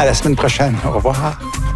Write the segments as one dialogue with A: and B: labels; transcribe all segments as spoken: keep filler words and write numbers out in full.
A: À la semaine prochaine. Au revoir.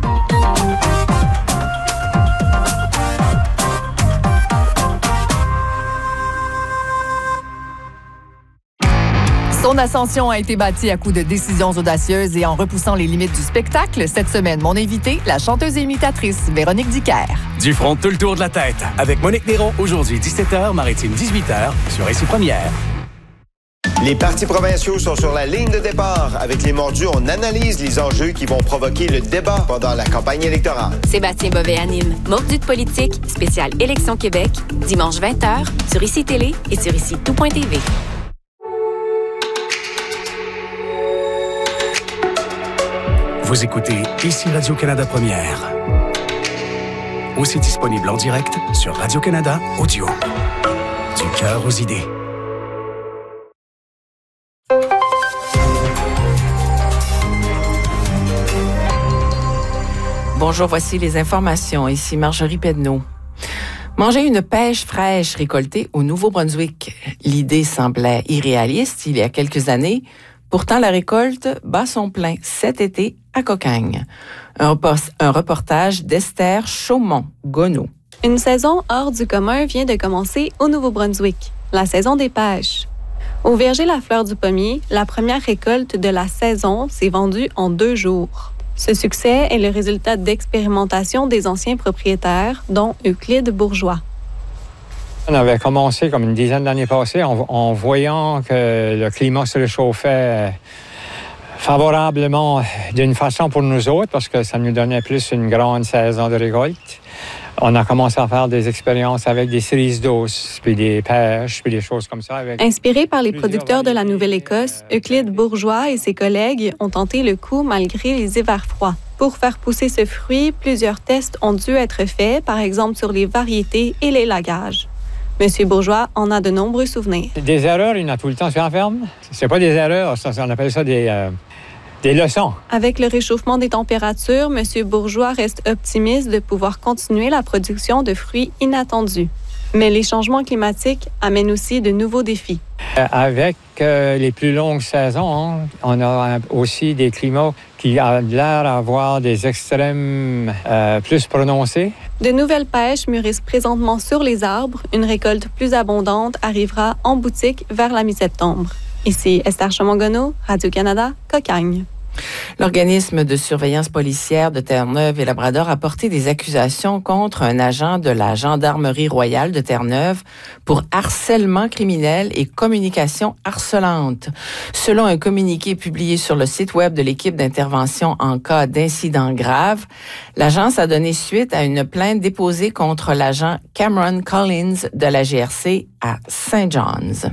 B: Son ascension a été bâtie à coups de décisions audacieuses et en repoussant les limites du spectacle. Cette semaine, mon invitée, la chanteuse et imitatrice Véronique Dicker.
C: Du front, tout le tour de la tête. Avec Monique Néron, aujourd'hui dix-sept heures, Maritime dix-huit heures, sur Récit Première.
D: Les partis provinciaux sont sur la ligne de départ. Avec les mordus, on analyse les enjeux qui vont provoquer le débat pendant la campagne électorale.
E: Sébastien Bovet anime Mordu de politique, spécial Élection Québec, dimanche vingt heures, sur Ici Télé et sur ici tout point t v.
C: Vous écoutez Ici Radio-Canada Première. Aussi disponible en direct sur Radio-Canada Audio. Du cœur aux idées.
F: Bonjour, voici les informations. Ici Marjorie Pedneau. Manger une pêche fraîche récoltée au Nouveau-Brunswick. L'idée semblait irréaliste il y a quelques années. Pourtant, la récolte bat son plein cet été à Cocagne. Un, repos- un reportage d'Esther Chaumont-Gonneau.
G: Une saison hors du commun vient de commencer au Nouveau-Brunswick, la saison des pêches. Au verger La Fleur du Pommier, la première récolte de la saison s'est vendue en deux jours. Ce succès est le résultat d'expérimentation des anciens propriétaires, dont Euclide Bourgeois.
H: On avait commencé comme une dizaine d'années passées en, en voyant que le climat se réchauffait favorablement d'une façon pour nous autres parce que ça nous donnait plus une grande saison de récolte. On a commencé à faire des expériences avec des cerises douces, puis des pêches, puis des choses comme ça. Avec
G: Inspiré par les producteurs de la Nouvelle-Écosse, Euclide Bourgeois et ses collègues ont tenté le coup malgré les hivers froids. Pour faire pousser ce fruit, plusieurs tests ont dû être faits, par exemple sur les variétés et les lagages. Monsieur Bourgeois en a de nombreux souvenirs.
H: Des erreurs, il y en a tout le temps sur la ferme. C'est pas des erreurs, ça, on appelle ça des, euh, des leçons.
G: Avec le réchauffement des températures, Monsieur Bourgeois reste optimiste de pouvoir continuer la production de fruits inattendus. Mais les changements climatiques amènent aussi de nouveaux défis.
H: Euh, avec euh, les plus longues saisons, hein, on a aussi des climats qui ont l'air d'avoir des extrêmes euh, plus prononcés.
G: De nouvelles pêches mûrissent présentement sur les arbres. Une récolte plus abondante arrivera en boutique vers la mi-septembre. Ici Esther Chaumont-Gonneau, Radio-Canada, Cocagne.
F: L'organisme de surveillance policière de Terre-Neuve et Labrador a porté des accusations contre un agent de la Gendarmerie royale de Terre-Neuve pour harcèlement criminel et communication harcelante. Selon un communiqué publié sur le site web de l'équipe d'intervention en cas d'incident grave, l'agence a donné suite à une plainte déposée contre l'agent Cameron Collins de la G R C à Saint John's.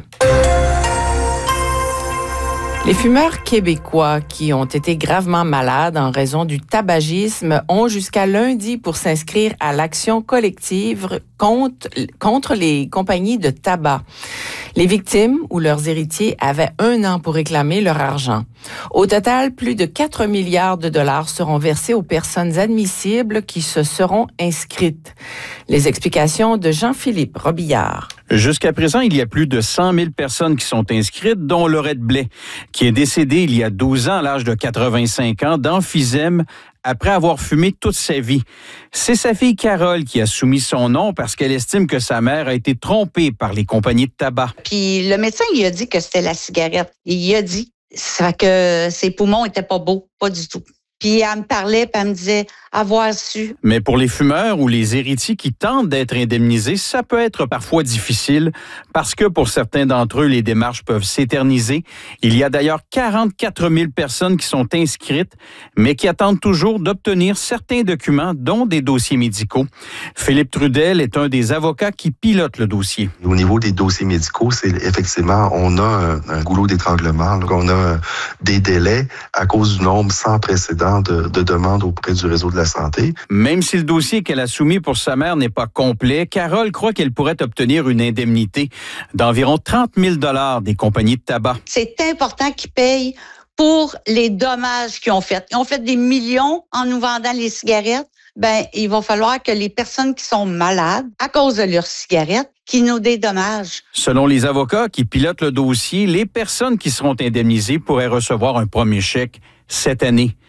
F: Les fumeurs québécois qui ont été gravement malades en raison du tabagisme ont jusqu'à lundi pour s'inscrire à l'action collective contre, contre les compagnies de tabac. Les victimes ou leurs héritiers avaient un an pour réclamer leur argent. Au total, plus de quatre milliards de dollars seront versés aux personnes admissibles qui se seront inscrites. Les explications de Jean-Philippe Robillard.
I: Jusqu'à présent, il y a plus de cent mille personnes qui sont inscrites, dont Laurette Blais, qui est décédée il y a douze ans à l'âge de quatre-vingt-cinq ans d'emphysème après avoir fumé toute sa vie. C'est sa fille Carole qui a soumis son nom parce qu'elle estime que sa mère a été trompée par les compagnies de tabac.
J: Puis le médecin, il a dit que c'était la cigarette. Il a dit. Ça fait que ses poumons étaient pas beaux, pas du tout. Puis elle me parlait, puis elle me disait avoir su.
I: Mais pour les fumeurs ou les héritiers qui tentent d'être indemnisés, ça peut être parfois difficile parce que pour certains d'entre eux, les démarches peuvent s'éterniser. Il y a d'ailleurs quarante-quatre mille personnes qui sont inscrites, mais qui attendent toujours d'obtenir certains documents, dont des dossiers médicaux. Philippe Trudel est un des avocats qui pilote le dossier.
K: Au niveau des dossiers médicaux, c'est effectivement, on a un, un goulot d'étranglement, là, on a un, des délais à cause du nombre sans précédent De, de demandes auprès du réseau de la santé.
I: Même si le dossier qu'elle a soumis pour sa mère n'est pas complet, Carole croit qu'elle pourrait obtenir une indemnité d'environ trente mille dollars des compagnies de tabac.
J: C'est important qu'ils payent pour les dommages qu'ils ont fait. Ils ont fait des millions en nous vendant les cigarettes. Ben, il va falloir que les personnes qui sont malades à cause de leurs cigarettes, qui nous dédommagent.
I: Selon les avocats qui pilotent le dossier, les personnes qui seront indemnisées pourraient recevoir un premier chèque cette année.